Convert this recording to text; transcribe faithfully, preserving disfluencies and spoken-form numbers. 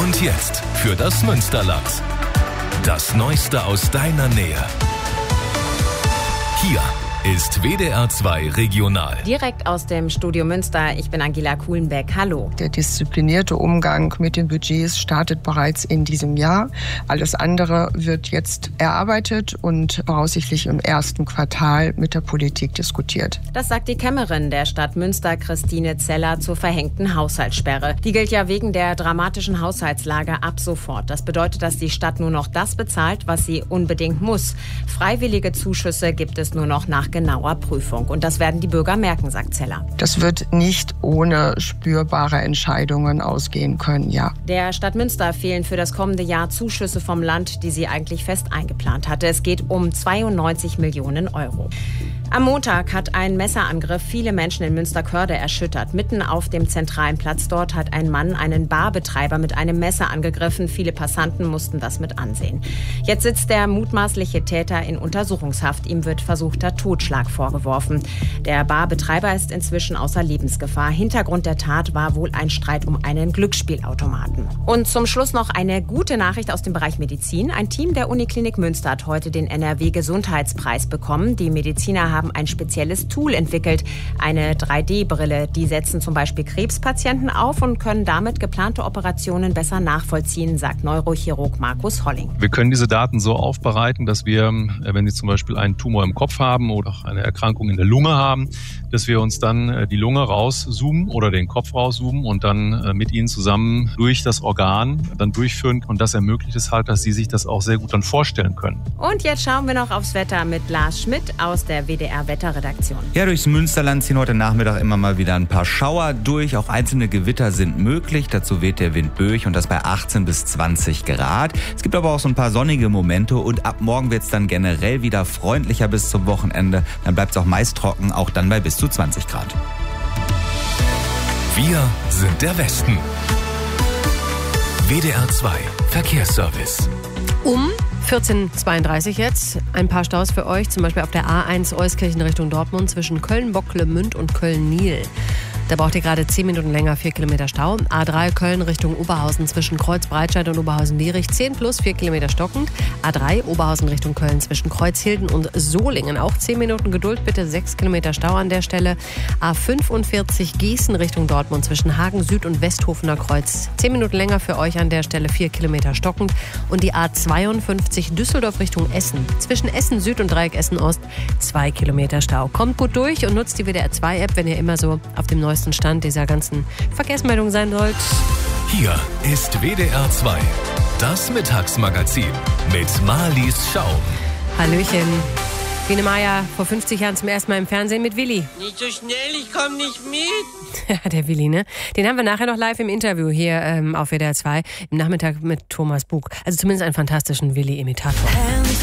Und jetzt für das Münsterland. Das Neueste aus deiner Nähe. Hier ist W D R zwei Regional. Direkt aus dem Studio Münster. Ich bin Angela Kuhlenbeck. Hallo. Der disziplinierte Umgang mit den Budgets startet bereits in diesem Jahr. Alles andere wird jetzt erarbeitet und voraussichtlich im ersten Quartal mit der Politik diskutiert. Das sagt die Kämmerin der Stadt Münster, Christine Zeller, zur verhängten Haushaltssperre. Die gilt ja wegen der dramatischen Haushaltslage ab sofort. Das bedeutet, dass die Stadt nur noch das bezahlt, was sie unbedingt muss. Freiwillige Zuschüsse gibt es nur noch nach genauer Prüfung. Und das werden die Bürger merken, sagt Zeller. Das wird nicht ohne spürbare Entscheidungen ausgehen können, ja. Der Stadt Münster fehlen für das kommende Jahr Zuschüsse vom Land, die sie eigentlich fest eingeplant hatte. Es geht um zweiundneunzig Millionen Euro. Am Montag hat ein Messerangriff viele Menschen in Münsterkörde erschüttert. Mitten auf dem zentralen Platz dort hat ein Mann einen Barbetreiber mit einem Messer angegriffen. Viele Passanten mussten das mit ansehen. Jetzt sitzt der mutmaßliche Täter in Untersuchungshaft. Ihm wird versuchter Totschlag vorgeworfen. Der Barbetreiber ist inzwischen außer Lebensgefahr. Hintergrund der Tat war wohl ein Streit um einen Glücksspielautomaten. Und zum Schluss noch eine gute Nachricht aus dem Bereich Medizin. Ein Team der Uniklinik Münster hat heute den N R W-Gesundheitspreis bekommen. Die Mediziner haben ein spezielles Tool entwickelt, eine drei D Brille. Die setzen zum Beispiel Krebspatienten auf und können damit geplante Operationen besser nachvollziehen, sagt Neurochirurg Markus Holling. Wir können diese Daten so aufbereiten, dass wir, wenn Sie zum Beispiel einen Tumor im Kopf haben oder auch eine Erkrankung in der Lunge haben, dass wir uns dann die Lunge rauszoomen oder den Kopf rauszoomen und dann mit Ihnen zusammen durch das Organ dann durchführen. Und das ermöglicht es halt, dass Sie sich das auch sehr gut dann vorstellen können. Und jetzt schauen wir noch aufs Wetter mit Lars Schmidt aus der W D R-Wetterredaktion. Ja, durchs Münsterland ziehen heute Nachmittag immer mal wieder ein paar Schauer durch. Auch einzelne Gewitter sind möglich. Dazu weht der Wind böig und das bei achtzehn bis zwanzig Grad. Es gibt aber auch so ein paar sonnige Momente und ab morgen wird es dann generell wieder freundlicher bis zum Wochenende. Dann bleibt es auch meist trocken, auch dann bei bis zu zwanzig Grad. Wir sind der Westen. W D R zwei Verkehrsservice. Um vierzehn Uhr zweiunddreißig jetzt. Ein paar Staus für euch, zum Beispiel auf der A eins Euskirchen Richtung Dortmund zwischen Köln-Bocklemünd und Köln-Niel. Da braucht ihr gerade zehn Minuten länger, vier Kilometer Stau. A drei Köln Richtung Oberhausen zwischen Kreuz-Breitscheid und Oberhausen-Lierich, zehn plus, vier Kilometer stockend. A drei Oberhausen Richtung Köln zwischen Kreuzhilden und Solingen. Auch zehn Minuten Geduld, bitte, sechs Kilometer Stau an der Stelle. A fünfundvierzig Gießen Richtung Dortmund zwischen Hagen Süd und Westhofener Kreuz. zehn Minuten länger für euch an der Stelle, vier Kilometer stockend. Und die A zweiundfünfzig Düsseldorf Richtung Essen. Zwischen Essen Süd und Dreieck Essen Ost, zwei Kilometer Stau. Kommt gut durch und nutzt die W D R zwei App, wenn ihr immer so auf dem neuesten Stand dieser ganzen Verkehrsmeldung sein sollt. Hier ist W D R zwei, das Mittagsmagazin mit Marlies Schaum. Hallöchen. Biene Meier, vor fünfzig Jahren zum ersten Mal im Fernsehen mit Willi. Nicht so schnell, ich komm nicht mit. Ja, der Willi, ne? Den haben wir nachher noch live im Interview hier ähm, auf W D R zwei. Im Nachmittag mit Thomas Bug. Also zumindest einen fantastischen Willi-Imitator.